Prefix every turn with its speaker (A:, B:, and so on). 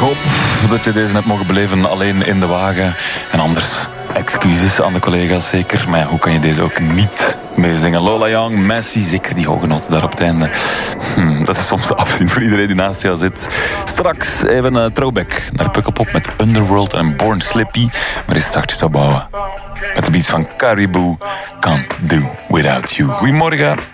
A: hoop dat je deze hebt mogen beleven alleen in de wagen. En anders, excuses aan de collega's zeker. Maar ja, hoe kan je deze ook niet meezingen? Lola Young, Messi, zeker die hoge noten daar op het einde. Dat is soms de afzien voor iedereen die naast jou zit. Straks even een throwback naar Pukkelpop met Underworld en Born Slippy. Maar is startjes opbouwen met de beats van Caribou, Can't Do Without You. Goedemorgen.